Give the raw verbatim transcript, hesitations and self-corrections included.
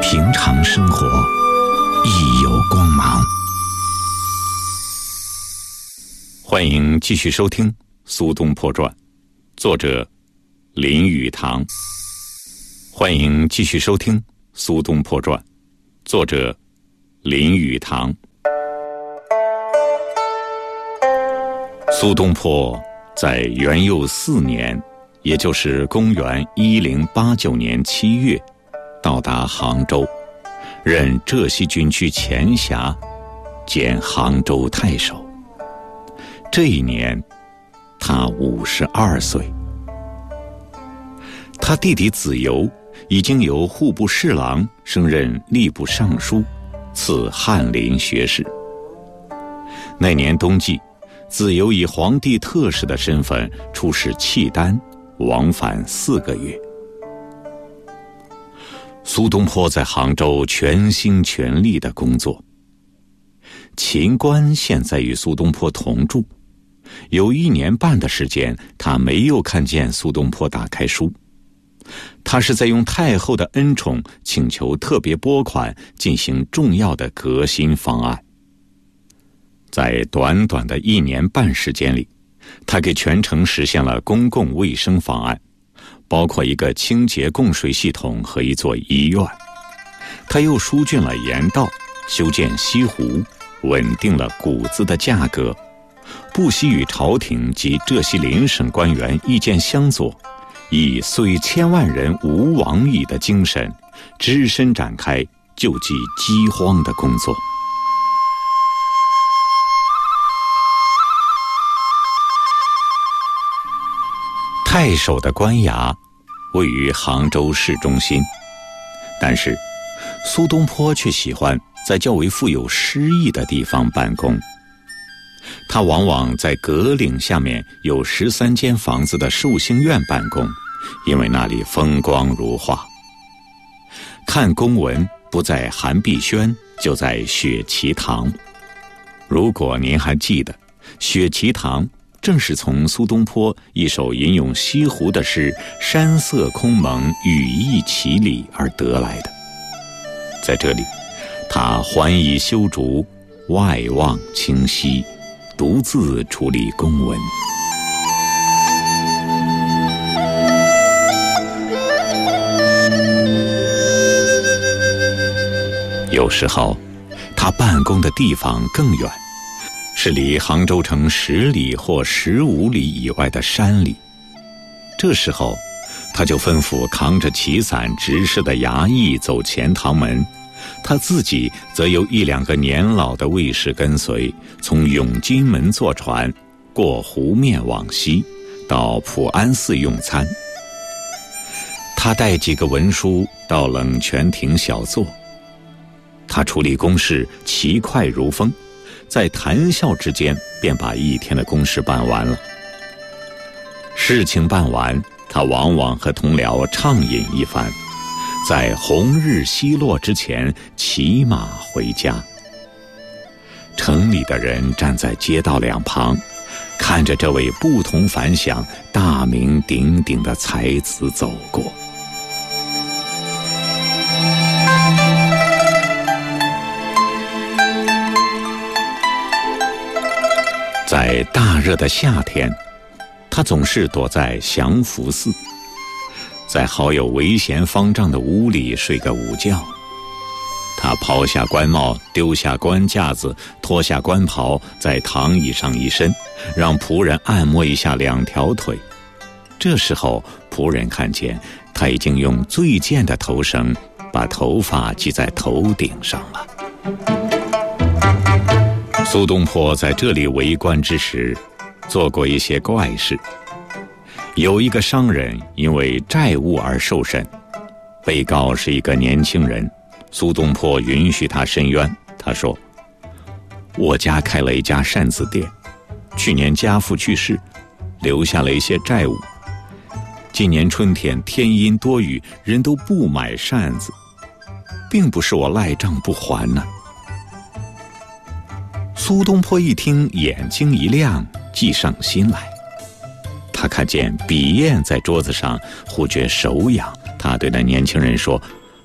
平常生活亦有光芒。欢迎继续收听《苏东坡传》，作者林语堂。欢迎继续收听《苏东坡传》，作者林语堂。苏东坡在元佑四年，也就是公元一零八九年七月，到达杭州，任浙西军区前辖，兼杭州太守。这一年，他五十二岁。他弟弟子由已经由户部侍郎升任吏部尚书，赐翰林学士。那年冬季，子由以皇帝特使的身份出使契丹，往返四个月。苏东坡在杭州全心全力的工作。秦观现在与苏东坡同住，有一年半的时间，他没有看见苏东坡打开书。他是在用太后的恩宠，请求特别拨款进行重要的革新方案。在短短的一年半时间里，他给全城实现了公共卫生方案，包括一个清洁供水系统和一座医院。他又疏浚了盐道，修建西湖，稳定了谷子的价格，不惜与朝廷及浙西邻省官员意见相左，以虽千万人吾往矣的精神，只身展开救济饥荒的工作。太守的官衙位于杭州市中心，但是苏东坡却喜欢在较为富有诗意的地方办公。他往往在阁岭下面有十三间房子的寿星院办公，因为那里风光如画。看公文不在韩碧轩，就在雪琪堂。如果您还记得，雪琪堂正是从苏东坡一首吟咏西湖的诗“山色空蒙，雨亦奇里”而得来的。在这里，他环倚修竹，外望清溪，独自处理公文。有时候，他办公的地方更远，是离杭州城十里或十五里以外的山里。这时候，他就吩咐扛着旗伞执事的衙役走前堂门，他自己则由一两个年老的卫士跟随，从永金门坐船，过湖面往西，到普安寺用餐。他带几个文书到冷泉亭小坐。他处理公事奇快如风，在谈笑之间便把一天的公事办完了。事情办完，他往往和同僚畅饮一番，在红日西落之前骑马回家。城里的人站在街道两旁，看着这位不同凡响、大名鼎鼎的才子走过。在大热的夏天，他总是躲在降福寺，在好友唯贤方丈的屋里睡个午觉。他抛下官帽，丢下官架子，脱下官袍，在躺椅上一伸，让仆人按摩一下两条腿。这时候，仆人看见他已经用最贱的头绳把头发系在头顶上了。苏东坡在这里为官之时，做过一些怪事。有一个商人因为债务而受审，被告是一个年轻人，苏东坡允许他申冤。他说：“我家开了一家扇子店，去年家父去世，留下了一些债务。今年春天天阴多雨，人都不买扇子，并不是我赖账不还呢。”苏东坡一听，眼睛一亮，计上心来。他看见笔砚在桌子上，忽觉手痒，他对那年轻人说：“